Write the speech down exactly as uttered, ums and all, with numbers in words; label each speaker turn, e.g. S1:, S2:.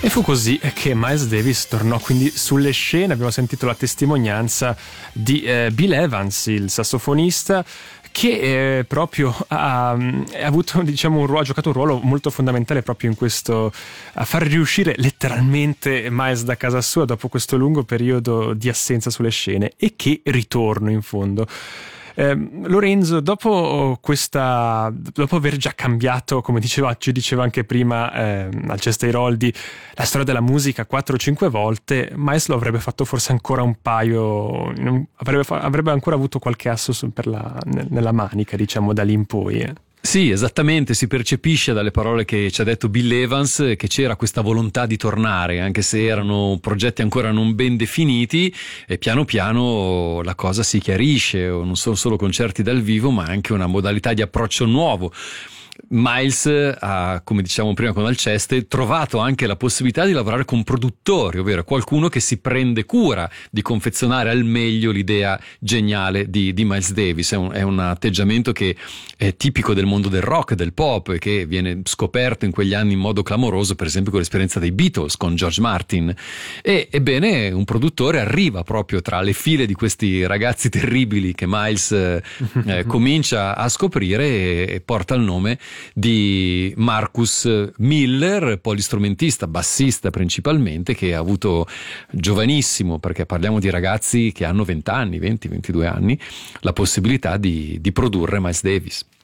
S1: E fu così che Miles Davis tornò quindi sulle scene. Abbiamo sentito la testimonianza di eh, Bill Evans, il sassofonista, che eh, proprio ha, ha avuto, diciamo, un ruolo, ha giocato un ruolo molto fondamentale proprio in questo, a far riuscire letteralmente Miles da casa sua dopo questo lungo periodo di assenza sulle scene. E che ritorno, in fondo. Eh, Lorenzo, dopo questa, dopo aver già cambiato, come diceva, ci diceva anche prima eh, Alceste Iroldi, la storia della musica quattro o cinque volte, Miles lo avrebbe fatto forse ancora un paio, avrebbe, avrebbe ancora avuto qualche asso per la, nella manica, diciamo, da lì in poi. Eh.
S2: Sì, esattamente, si percepisce dalle parole che ci ha detto Bill Evans che c'era questa volontà di tornare, anche se erano progetti ancora non ben definiti, e piano piano la cosa si chiarisce, non sono solo concerti dal vivo ma anche una modalità di approccio nuovo. Miles ha, come diciamo prima con Alceste, trovato anche la possibilità di lavorare con produttori, ovvero qualcuno che si prende cura di confezionare al meglio l'idea geniale di, di Miles Davis. È un, è un atteggiamento che è tipico del mondo del rock, del pop, e che viene scoperto in quegli anni in modo clamoroso, per esempio con l'esperienza dei Beatles con George Martin. E ebbene, un produttore arriva proprio tra le file di questi ragazzi terribili che Miles eh, comincia a scoprire e, e porta il nome di Marcus Miller, polistrumentista, bassista principalmente, che ha avuto giovanissimo, perché parliamo di ragazzi che hanno venti anni, venti ventidue anni, la possibilità di, di produrre Miles Davis.